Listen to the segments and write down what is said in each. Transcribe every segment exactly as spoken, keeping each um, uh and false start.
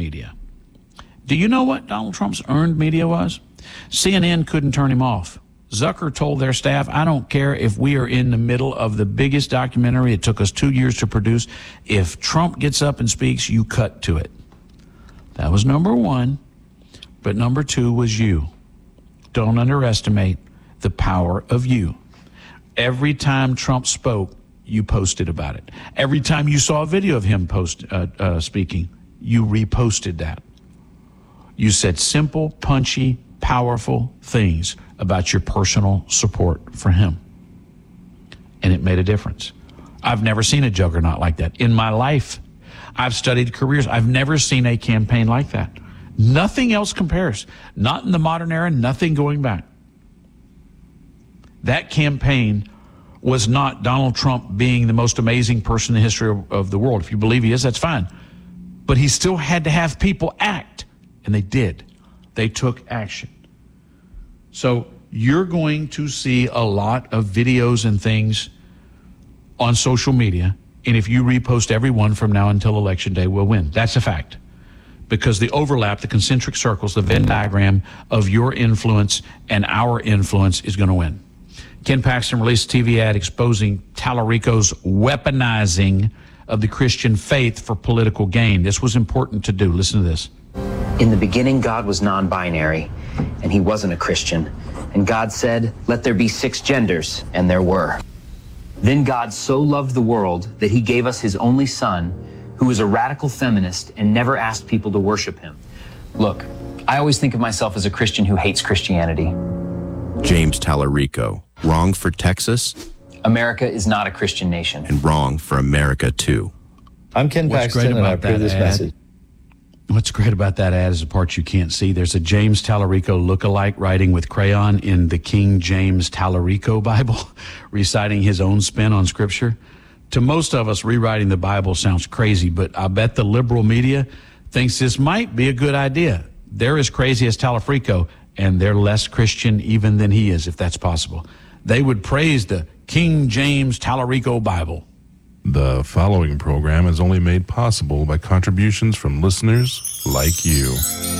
media. Do you know what Donald Trump's earned media was? C N N couldn't turn him off. Zucker told their staff, I don't care if we are in the middle of the biggest documentary. It took us two years to produce. If Trump gets up and speaks, you cut to it. That was number one. But number two was you. Don't underestimate the power of you. Every time Trump spoke, you posted about it. Every time you saw a video of him post uh, uh, speaking, you reposted that. You said simple, punchy, powerful things about your personal support for him. And it made a difference. I've never seen a juggernaut like that. In my life, I've studied careers. I've never seen a campaign like that. Nothing else compares. Not in the modern era, nothing going back. That campaign was not Donald Trump being the most amazing person in the history of, of the world. If you believe he is, that's fine. But he still had to have people act, and they did. They took action. So you're going to see a lot of videos and things on social media, and if you repost every one from now until Election Day, we'll win. That's a fact. Because the overlap, the concentric circles, the Venn diagram of your influence and our influence is going to win. Ken Paxton released a T V ad exposing Tallarico's weaponizing of the Christian faith for political gain. This was important to do. Listen to this. In the beginning, God was non-binary, and he wasn't a Christian. And God said, let there be six genders, and there were. Then God so loved the world that he gave us his only son, who was a radical feminist and never asked people to worship him. Look, I always think of myself as a Christian who hates Christianity. James Tallarico, wrong for Texas? America is not a Christian nation. And wrong for America, too. I'm Ken What's Paxton, and I approve this ad? message. What's great about that ad is the part you can't see. There's a James Tallarico lookalike writing with crayon in the King James Tallarico Bible, reciting his own spin on Scripture. To most of us, rewriting the Bible sounds crazy, but I bet the liberal media thinks this might be a good idea. They're as crazy as Tallarico, and they're less Christian even than he is, if that's possible. They would praise the King James Tallarico Bible. The following program is only made possible by contributions from listeners like you.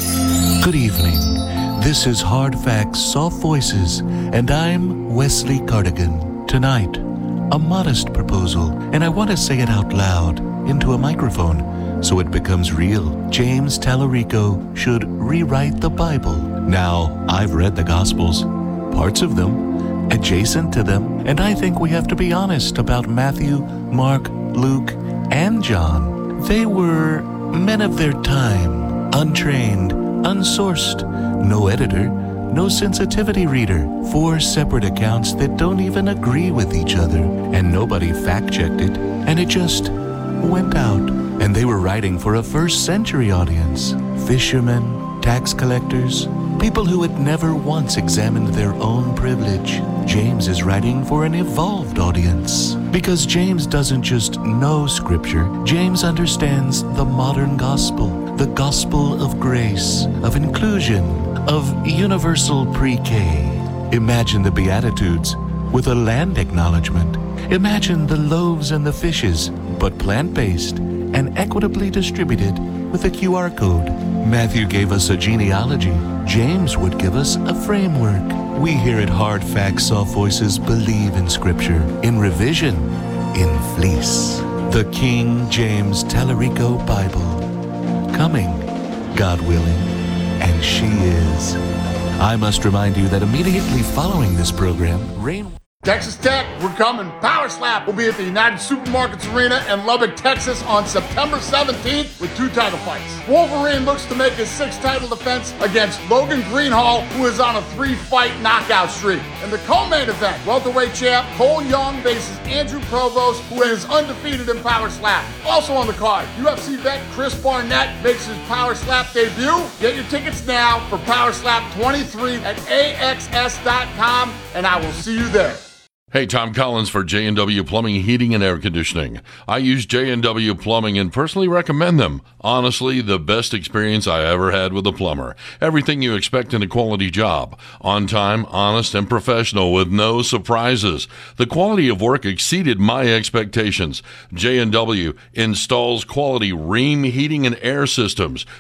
Good evening. This is Hard Facts, Soft Voices, and I'm Wesley Cardigan. Tonight, a modest proposal, and I want to say it out loud into a microphone so it becomes real. James Tallarico should rewrite the Bible. Now, I've read the Gospels, parts of them, adjacent to them, and I think we have to be honest about Matthew, Mark, Luke, and John. They were men of their time, untrained, unsourced, no editor, no sensitivity reader, four separate accounts that don't even agree with each other, and nobody fact-checked it, and it just went out. And they were writing for a first century audience, fishermen, tax collectors, people who had never once examined their own privilege. James is writing for an evolved audience. Because James doesn't just know Scripture, James understands the modern gospel, the gospel of grace, of inclusion, of universal pre-K. Imagine the Beatitudes with a land acknowledgement. Imagine the loaves and the fishes, but plant-based and equitably distributed with a Q R code. Matthew gave us a genealogy. James would give us a framework. We here at Hard Facts, Soft Voices believe in Scripture, in revision, in fleece. The King James Tallarico Bible. Coming, God willing, and she is. I must remind you that immediately following this program, Rain... Texas Tech, we're coming. Power Slap will be at the United Supermarkets Arena in Lubbock, Texas on September seventeenth with two title fights. Wolverine looks to make his sixth title defense against Logan Greenhall, who is on a three-fight knockout streak. In the co-main event, welterweight champ Cole Young faces Andrew Provost, who is undefeated in Power Slap. Also on the card, U F C vet Chris Barnett makes his Power Slap debut. Get your tickets now for Power Slap twenty-three at A X S dot com, and I will see you there. Hey, Tom Collins for J and W Plumbing, Heating, and Air Conditioning. I use J and W Plumbing and personally recommend them. Honestly, the best experience I ever had with a plumber. Everything you expect in a quality job. On time, honest, and professional with no surprises. The quality of work exceeded my expectations. J and W installs quality Rheem heating and air systems.